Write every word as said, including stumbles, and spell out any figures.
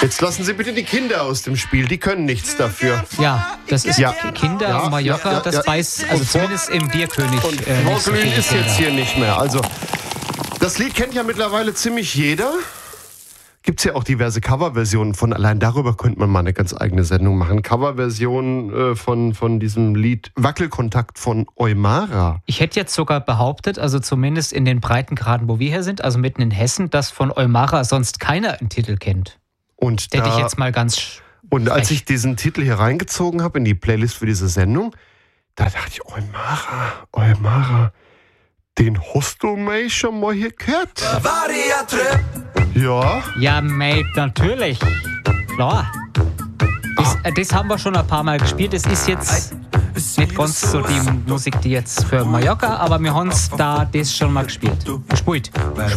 Jetzt lassen Sie bitte die Kinder aus dem Spiel, die können nichts dafür. Ja, das ist Ja. Kinder, Ja, Mallorca, ja, ja, das ja. weiß, also Und vor- zumindest im Bierkönig. Und äh, nicht so Vorglühen viele ist Kinder. jetzt hier nicht mehr. Also, das Lied kennt ja mittlerweile ziemlich jeder. Gibt es ja auch diverse Coverversionen von. Allein darüber könnte man mal eine ganz eigene Sendung machen. Coverversionen äh, von, von diesem Lied Wackelkontakt von Eumara. Ich hätte jetzt sogar behauptet, also zumindest in den Breitengraden, wo wir hier sind, also mitten in Hessen, dass von Eumara sonst keiner einen Titel kennt. Und, Hätte da, ich jetzt mal ganz und als frech. ich diesen Titel hier reingezogen habe in die Playlist für diese Sendung, da dachte ich, Eumara, Eumara, den hast du mich schon mal hier gehört? Ja. Ja, mate, natürlich. Klar. Das, äh, das haben wir schon ein paar Mal gespielt. Das ist jetzt nicht ganz so die Musik, die jetzt für Mallorca, aber wir haben da das schon mal gespielt. Gespielt.